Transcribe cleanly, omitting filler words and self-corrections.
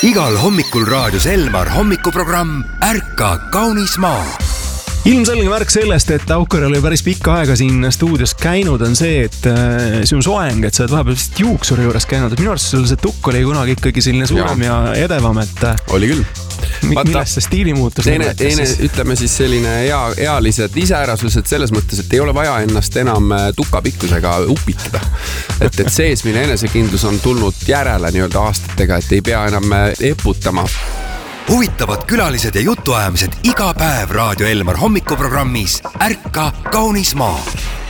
Igal hommikul raadios Elmar hommikuprogramm Ärka kaunis maa. Ilmselge märk sellest, et Aukar oli päris pikka aega siin stuudios käinud, on see, et sinu soeng, et sa oled vahepeal vist juuksuri juures käinud. Et minu arust sul see tukk oli kunagi ikkagi selline suurem ja edevam, et oli küll. Millest see stiili muutus? Ütleme siis selline ealised iseärasused selles mõttes, et ei ole vaja ennast enam tukapikkusega upitada. Et seesmine enesekindlus on tulnud järele nii-öelda aastatega, et ei pea enam eputama. Huvitavad külalised ja jutuajamised iga päev raadio Elmar hommikuprogrammis Ärka kaunis maa.